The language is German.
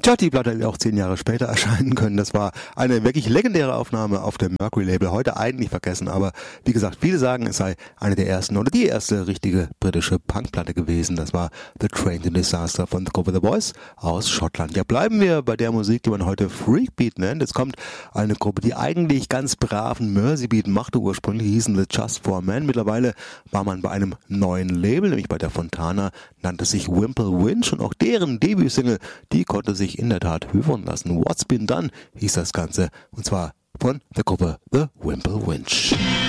Tja, die Platte hätte auch 10 Jahre später erscheinen können. Das war eine wirklich legendäre Aufnahme auf dem Mercury-Label. Heute eigentlich vergessen, aber wie gesagt, viele sagen, es sei eine der ersten oder die erste richtige britische Punkplatte gewesen. Das war The Train to Disaster von The Go With The Boys aus Schottland. Ja, bleiben wir bei der Musik, die man heute Freakbeat nennt. Jetzt kommt eine Gruppe, die eigentlich ganz braven Merseybeat machte. Ursprünglich hießen The Just For Men. Mittlerweile war man bei einem neuen Label, nämlich bei der Fontana, nannte sich Wimple Winch und auch deren Debütsingle, die konnte sich in der Tat hören lassen. What's Been Done hieß das Ganze, und zwar von der Gruppe The Wimple Winch.